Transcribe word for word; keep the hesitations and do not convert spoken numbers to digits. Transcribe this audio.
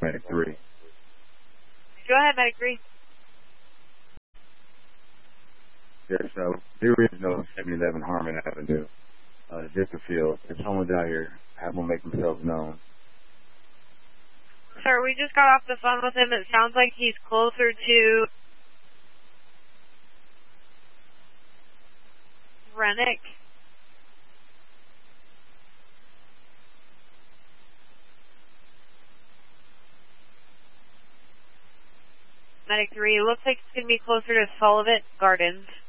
Medic three. Go ahead, Medic three. Yes, so the original seven eleven Harmon Avenue, uh, Zipperfield. If someone's out here, have them make themselves known. Sir, we just got off the phone with him. It sounds like he's closer to Rennick. Medic three, it looks like it's going to be closer to Sullivan Gardens.